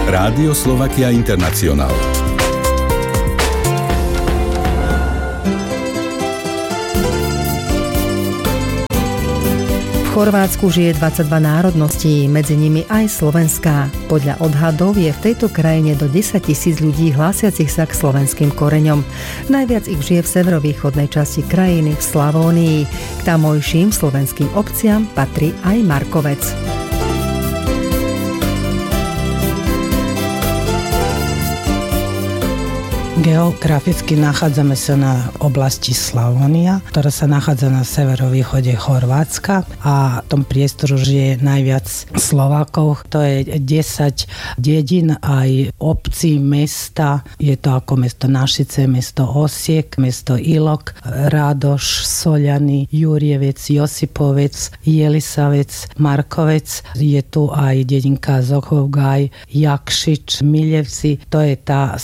Rádio Slovakia International. V Chorvátsku žije 22 národností, medzi nimi aj slovenská. Podľa odhadov je v tejto krajine do 10 000 ľudí hlásiacich sa k slovenským koreňom. Najviac ich žije v severovýchodnej časti krajiny, v Slavónii. K tamojším slovenským obciam patrí aj Markovec. Geograficky nachádzame sa na oblasti Slavónia, ktorá sa nachádza na severovýchode Chorvátska a v tom priestoru žije najviac Slovákov. To je 10 dedín, aj obcí, mesta. Je to ako mesto Našice, mesto Osiek, mesto Ilok, Rádoš, Soľany, Jurjevec, Josipovec, Jelisavec, Markovec. Je tu aj dedinka Zochovgaj, Jakšič, Miljevci. To je tá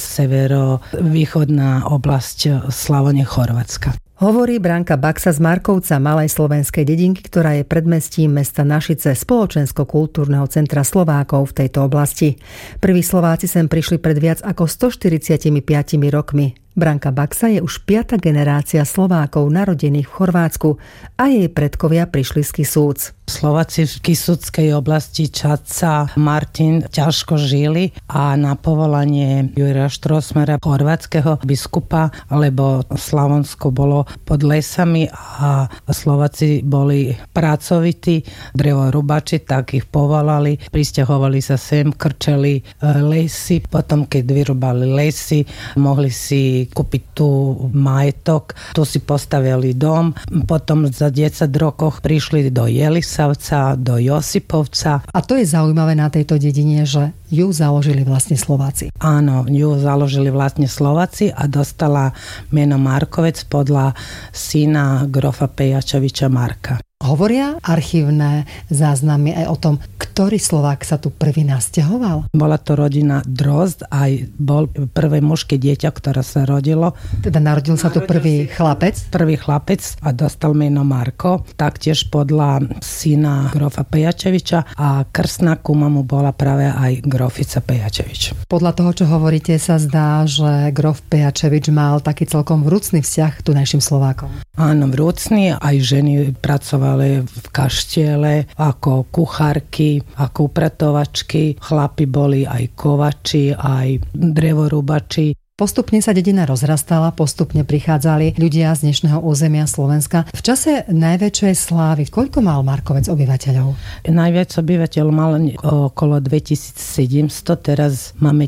východná oblasť Slavonie Chorvátska. Hovorí Branka Baxa z Markovca, malej slovenskej dedinky, ktorá je predmestím mesta Našice, spoločensko-kultúrneho centra Slovákov v tejto oblasti. Prví Slováci sem prišli pred viac ako 145 rokmi. Branka Baxa je už 5. generácia Slovákov narodených v Chorvátsku a jej predkovia prišli z Kisúc. Slováci v Kisúckej oblasti Čadca, Martin ťažko žili a na povolanie Juraja Štrosmera, chorvátskeho biskupa, lebo Slavonsko bolo pod lesami a Slováci boli pracovití, drevorubači, tak ich povolali, prisťahovali sa sem, krčeli lesy, potom keď vyrubali lesy, mohli si kúpiť tu majetok, tu si postavili dom, potom za 10 rokov prišli do Jelisavca, do Josipovca. A to je zaujímavé na tejto dedine, že ju založili vlastne Slováci. Áno, ju založili vlastne Slováci a dostala meno Markovec podľa syna grofa Pejačeviča Marka. Hovoria archívne záznamy aj o tom, ktorý Slovák sa tu prvý nasťahoval? Bola to rodina Drozd, aj bol prvé mužské dieťa, ktoré sa rodilo. Teda narodil sa tu prvý chlapec? Prvý chlapec a dostal meno Marko, taktiež podľa syna grofa Pejačeviča a krstná kuma mu bola práve aj grofica Pejačevič. Podľa toho, čo hovoríte, sa zdá, že grof Pejačevič mal taký celkom vrúcný vzťah k tunajším Slovákom. Áno, vrúcný, aj ženy pracovali v kaštiele ako kuchárky, ako upratovačky. Chlapi boli aj kovači, aj drevorúbači. Postupne sa dedina rozrastala, postupne prichádzali ľudia z dnešného územia Slovenska. V čase najväčšej slávy, koľko mal Markovec obyvateľov? Najviac obyvateľov mal okolo 2700, teraz máme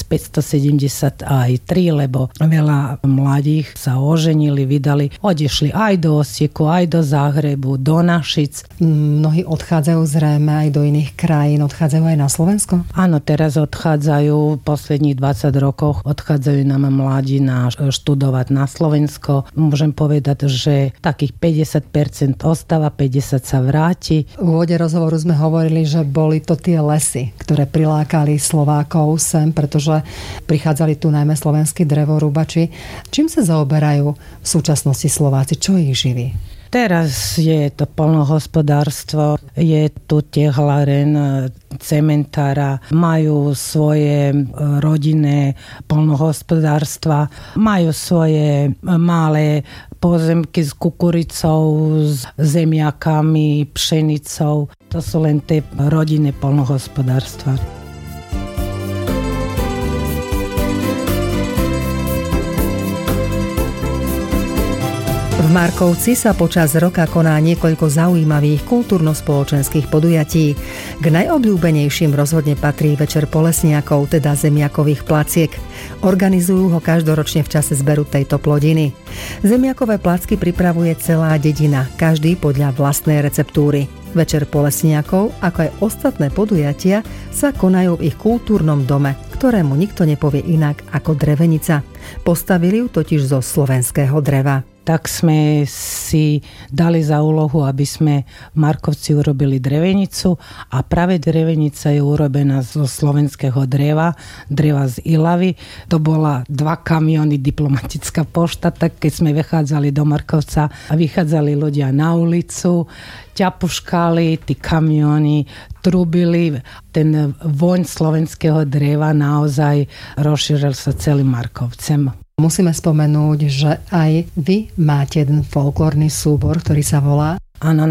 1573, lebo veľa mladých sa oženili, vydali, odišli aj do Osieku, aj do Záhrebu, do Našic. Mnohí odchádzajú zrejme aj do iných krajín, odchádzajú aj na Slovensko? Áno, teraz odchádzajú, posledných 20 rokov odchádzajú nám mladina študovať na Slovensko. Môžem povedať, že takých 50% ostáva, 50% sa vráti. V úvode rozhovoru sme hovorili, že boli to tie lesy, ktoré prilákali Slovákov sem, pretože prichádzali tu najmä slovenskí drevorúbači. Čím sa zaoberajú v súčasnosti Slováci? Čo ich živí? Teraz je to poľnohospodárstvo, je tu tehláren, cementára, majú svoje rodinné poľnohospodárstva, majú svoje malé pozemky s kukuricou, s zemiakami, pšenicou. To sú len tie rodinné poľnohospodárstva. V Markovci sa počas roka koná niekoľko zaujímavých kultúrno-spoločenských podujatí. K najobľúbenejším rozhodne patrí Večer polesniakov, teda zemiakových placiek. Organizujú ho každoročne v čase zberu tejto plodiny. Zemiakové placky pripravuje celá dedina, každý podľa vlastnej receptúry. Večer polesniakov, ako aj ostatné podujatia, sa konajú v ich kultúrnom dome, ktorému nikto nepovie inak ako Drevenica. Postavili ju totiž zo slovenského dreva. tak sme si dali za úlohu, aby sme v Markovci urobili drevenicu a práve drevenica je urobená zo slovenského dreva z Ilavy. To bola 2 kamiony diplomatická pošta, tak keď sme vychádzali do Markovca a vychádzali ľudia na ulicu, ťapuškali, tí kamiony trúbili, ten voň slovenského dreva naozaj rozšíril sa celým Markovcem. Musíme spomenúť, že aj vy máte jeden folklórny súbor, ktorý sa volá Áno,